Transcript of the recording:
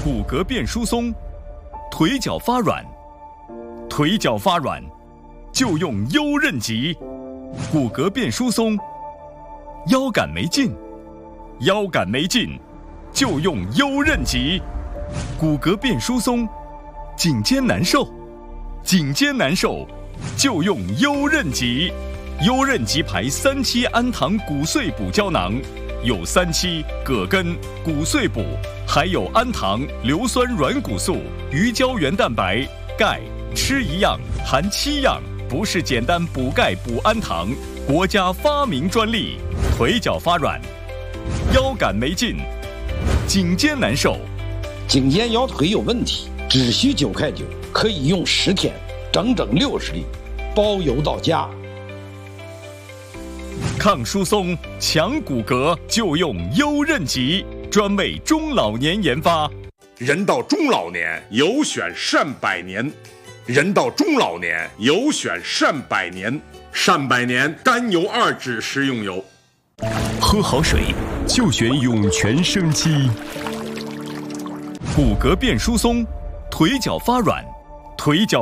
骨骼变疏松，腿脚发软，腿脚发软就用优韧极。骨骼变疏松，腰杆没劲，腰杆没劲就用优韧极。骨骼变疏松，颈肩难受，颈肩难受就用优韧极。优韧极牌3期氨糖骨碎补胶囊，有3期、葛根、骨碎补，还有氨糖、硫酸软骨素、鱼胶原蛋白、钙，吃一样含7样，不是简单补钙补氨糖，国家发明专利。腿脚发软，腰杆没劲，颈肩难受， 颈肩腰腿有问题，只需9块9，可以用10天，整整60粒，包邮到家。 抗疏松、强骨骼就用优韧极，专为中老年研发。 人到中老年，有选善百年。人到中老年，有选善百年。善百年甘油2酯食用油。 喝好水就选涌泉生机。 骨骼变疏松，腿脚发软，腿脚